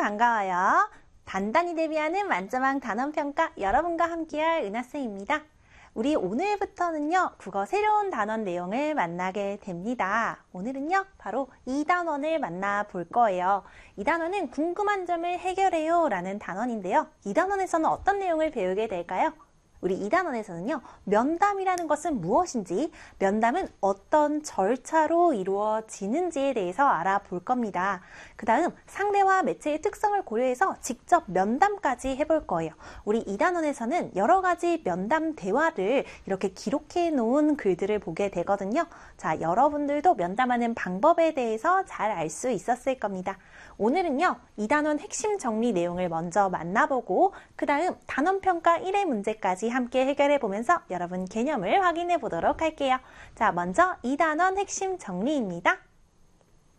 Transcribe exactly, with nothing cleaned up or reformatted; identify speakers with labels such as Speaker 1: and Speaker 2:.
Speaker 1: 반가워요. 단단히 대비하는 만점왕 단원평가 여러분과 함께할 은하쌤입니다. 우리 오늘부터는요, 국어 새로운 단원 내용을 만나게 됩니다. 오늘은요, 바로 이 단원을 만나볼 거예요. 이 단원은 궁금한 점을 해결해요 라는 단원인데요. 이 단원에서는 어떤 내용을 배우게 될까요? 우리 이 단원에서는요, 면담이라는 것은 무엇인지, 면담은 어떤 절차로 이루어지는지에 대해서 알아볼 겁니다. 그 다음 상대와 매체의 특성을 고려해서 직접 면담까지 해볼 거예요. 우리 이 단원에서는 여러 가지 면담 대화를 이렇게 기록해 놓은 글들을 보게 되거든요. 자, 여러분들도 면담하는 방법에 대해서 잘 알 수 있었을 겁니다. 오늘은요, 이 단원 핵심 정리 내용을 먼저 만나보고 그 다음 단원평가 일의 문제까지 함께 해결해 보면서 여러분 개념을 확인해 보도록 할게요. 자, 먼저 이 단원 핵심 정리입니다.